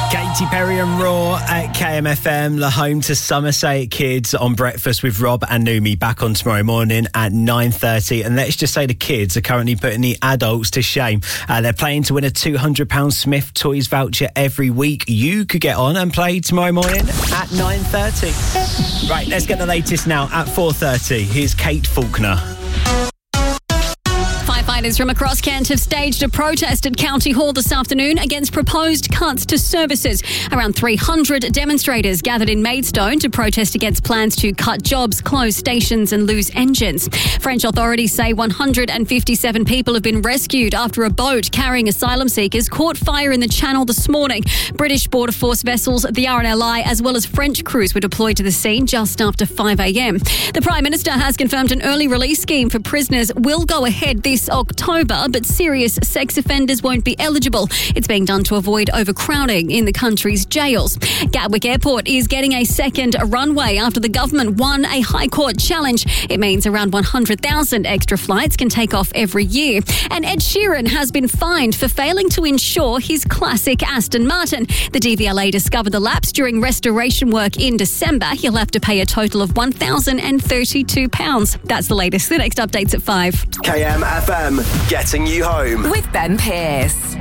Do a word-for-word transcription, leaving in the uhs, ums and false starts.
Katy Perry and Raw at K M F M, the home to Summer Say It Kids on Breakfast with Rob and Numi, back on tomorrow morning at nine thirty. And let's just say the kids are currently putting the adults to shame. Uh, they're playing to win a two hundred pounds Smith Toys voucher every week. You could get on and play tomorrow morning at nine thirty. Right, let's get the latest now at four thirty. Here's Kate Faulkner. Firefighters from across Kent have staged a protest at County Hall this afternoon against proposed cuts to services. Around three hundred demonstrators gathered in Maidstone to protest against plans to cut jobs, close stations and lose engines. French authorities say one hundred fifty-seven people have been rescued after a boat carrying asylum seekers caught fire in the Channel this morning. British Border Force vessels, the R N L I, as well as French crews were deployed to the scene just after five a.m. The Prime Minister has confirmed an early release scheme for prisoners will go ahead this October, but serious sex offenders won't be eligible. It's being done to avoid overcrowding in the country's jails. Gatwick Airport is getting a second runway after the government won a High Court challenge. It means around one hundred thousand extra flights can take off every year. And Ed Sheeran has been fined for failing to insure his classic Aston Martin. The D V L A discovered the lapse during restoration work in December. He'll have to pay a total of one thousand thirty-two pounds. That's the latest. The next update's at five. K M F M, getting you home. With Ben Pearce.